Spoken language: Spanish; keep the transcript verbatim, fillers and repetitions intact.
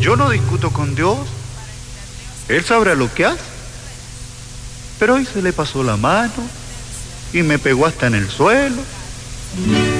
Yo no discuto con Dios. Él sabrá lo que hace. Pero hoy se le pasó la mano y me pegó hasta en el suelo.